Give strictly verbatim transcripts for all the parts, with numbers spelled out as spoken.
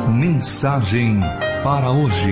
Mensagem para hoje.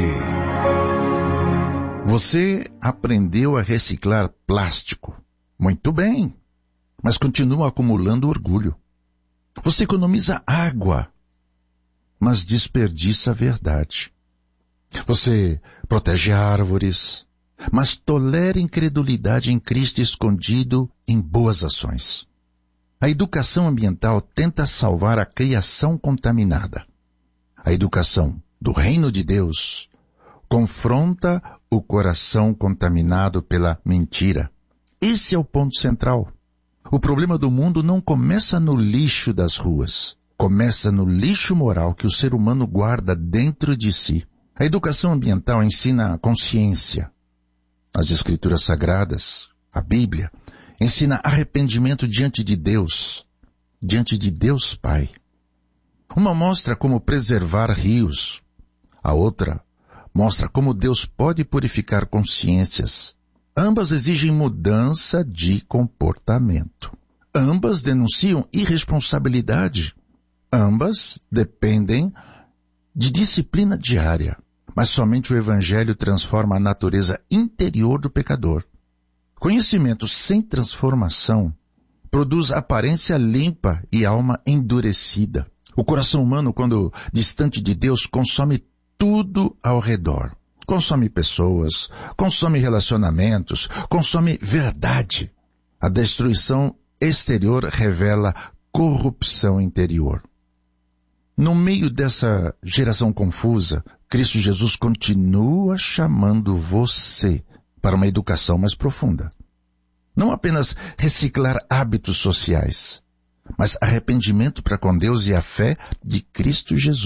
Você aprendeu a reciclar plástico. Muito bem, mas continua acumulando orgulho. Você economiza água, mas desperdiça a verdade. Você protege árvores, mas tolera incredulidade em Cristo escondido em boas ações. A educação ambiental tenta salvar a criação contaminada. A educação do reino de Deus confronta o coração contaminado pela mentira. Esse é o ponto central. O problema do mundo não começa no lixo das ruas. Começa no lixo moral que o ser humano guarda dentro de si. A educação ambiental ensina a consciência. As Escrituras Sagradas, a Bíblia, ensina arrependimento diante de Deus, diante de Deus Pai. Uma mostra como preservar rios. A outra mostra como Deus pode purificar consciências. Ambas exigem mudança de comportamento. Ambas denunciam irresponsabilidade. Ambas dependem de disciplina diária. Mas somente o Evangelho transforma a natureza interior do pecador. Conhecimento sem transformação produz aparência limpa e alma endurecida. O coração humano, quando distante de Deus, consome tudo ao redor. Consome pessoas, consome relacionamentos, consome verdade. A destruição exterior revela corrupção interior. No meio dessa geração confusa, Cristo Jesus continua chamando você para uma educação mais profunda. Não apenas reciclar hábitos sociais, mas arrependimento para com Deus e a fé de Cristo Jesus.